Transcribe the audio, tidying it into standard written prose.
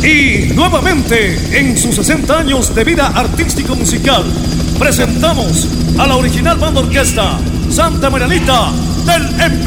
Y nuevamente, en sus 60 años de vida artístico-musical, presentamos a la original banda orquesta Santa Marianita del Emperador.